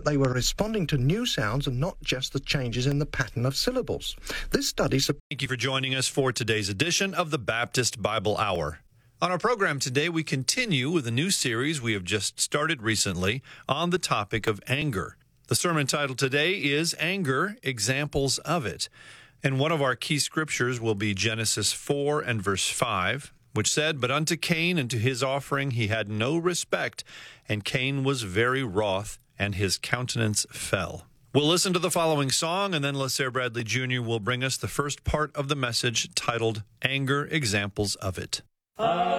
they were responding to new sounds and not just the changes in the pattern of syllables. This study... Thank you for joining us for today's edition of the Baptist Bible Hour. On our program today, we continue with a new series we have just started recently on the topic of anger. The sermon title today is Anger, Examples of It. And one of our key scriptures will be Genesis 4 and verse 5, which said, "But unto Cain and to his offering he had no respect, and Cain was very wroth, and his countenance fell." We'll listen to the following song, and then LaSare Bradley Jr. will bring us the first part of the message titled, Anger, Examples of It.